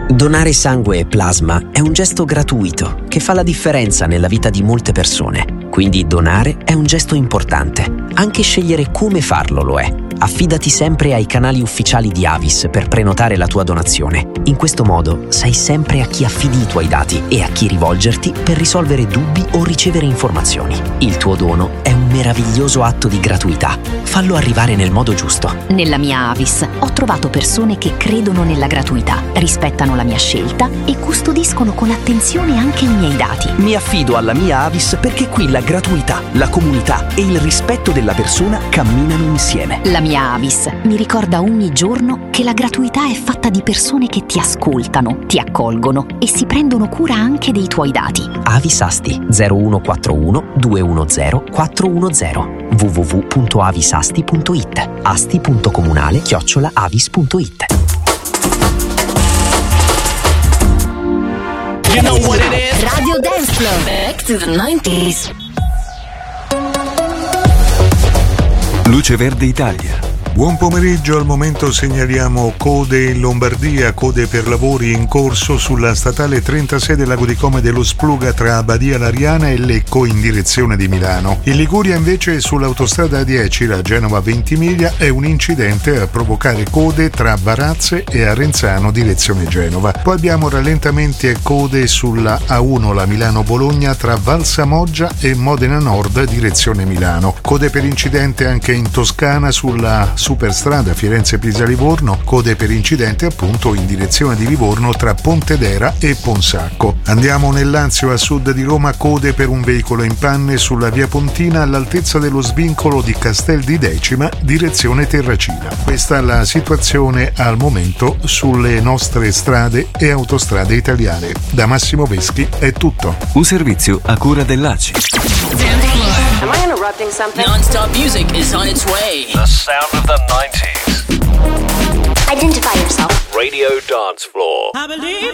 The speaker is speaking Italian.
Donare sangue e plasma è un gesto gratuito che fa la differenza nella vita di molte persone. Quindi donare è un gesto importante. Anche scegliere come farlo lo è. Affidati sempre ai canali ufficiali di Avis per prenotare la tua donazione. In questo modo sai sempre a chi affidi i tuoi dati e a chi rivolgerti per risolvere dubbi o ricevere informazioni. Il tuo dono è un meraviglioso atto di gratuità. Fallo arrivare nel modo giusto. Nella mia Avis ho trovato persone che credono nella gratuità, rispettano la mia scelta e custodiscono con attenzione anche i miei dati. Mi affido alla mia Avis perché qui la gratuità, la comunità e il rispetto della persona camminano insieme. La mia Avis mi ricorda ogni giorno che la gratuità è fatta di persone che ti ascoltano, ti accolgono e si prendono cura anche dei tuoi dati. Avis Asti 0141 210 410 www.avisasti.it asti.comunale@avis.it. You know what it is? Radio Dance Floor. Back to the 90s. Luce Verde Italia. Buon pomeriggio, al momento segnaliamo code in Lombardia, code per lavori in corso sulla statale 36 del Lago di Como e dello Spluga tra Badia Lariana e Lecco in direzione di Milano. In Liguria invece sull'autostrada 10, la Genova Ventimiglia, è un incidente a provocare code tra Varazze e Arenzano direzione Genova. Poi abbiamo rallentamenti e code sulla A1, la Milano-Bologna tra Valsamoggia e Modena Nord direzione Milano. Code per incidente anche in Toscana sulla superstrada Firenze-Pisa-Livorno, code per incidente appunto in direzione di Livorno tra Pontedera e Ponsacco. Andiamo nel Lazio, a sud di Roma, code per un veicolo in panne sulla via Pontina all'altezza dello svincolo di Castel di Decima direzione Terracina. Questa è la situazione al momento sulle nostre strade e autostrade italiane. Da Massimo Veschi è tutto. Un servizio a cura dell'ACI. Am I interrupting something? Non-stop music is on its way. The sound of the 90s. Identify yourself. Radio Dance Floor. I believe